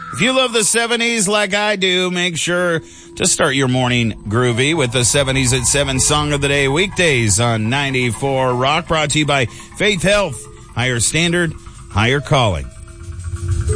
If you love the 70s like I do, make sure to start your morning groovy with the 70s at 7 Song of the Day weekdays on 94 Rock, brought to you by Faith Health, Higher Standard, Higher Calling.